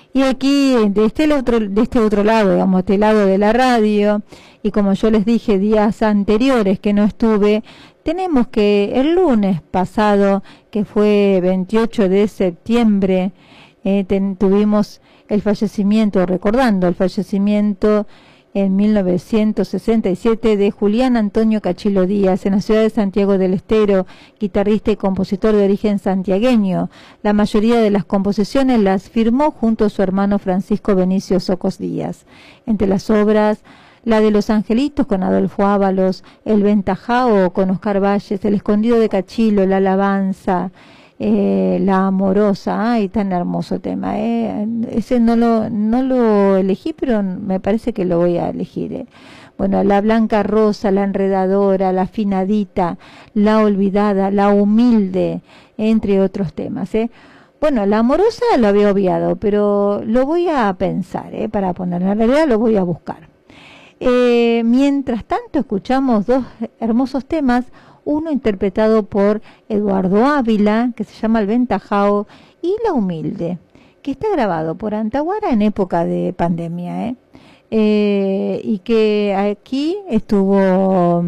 Y aquí, de este otro lado, digamos, este lado de la radio, y como yo les dije días anteriores que no estuve, tenemos que el lunes pasado, que fue 28 de septiembre, tuvimos el fallecimiento, recordando el fallecimiento en 1967 de Julián Antonio Cachilo Díaz, en la ciudad de Santiago del Estero, guitarrista y compositor de origen santiagueño. La mayoría de las composiciones las firmó junto a su hermano Francisco Benicio Socos Díaz. Entre las obras, la de Los Angelitos con Adolfo Ábalos, El Ventajao con Oscar Valles, El Escondido de Cachilo, La Alabanza, La Amorosa. Ay, tan hermoso tema, ese no lo elegí, pero me parece que lo voy a elegir. Bueno, La Blanca Rosa, La Enredadora, La Afinadita, La Olvidada, La Humilde, entre otros temas. Bueno, La Amorosa lo había obviado, pero lo voy a pensar, para ponerlo, en realidad lo voy a buscar. Mientras tanto escuchamos dos hermosos temas, uno interpretado por Eduardo Ávila, que se llama El Ventajao, y La Humilde, que está grabado por Antaguara en época de pandemia, y que aquí estuvo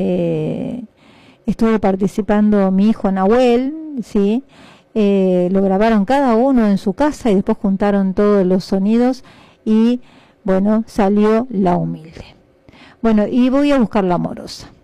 participando mi hijo Nahuel, ¿sí? Lo grabaron cada uno en su casa y después juntaron todos los sonidos y bueno, salió La Humilde. Bueno, y voy a buscar La Amorosa.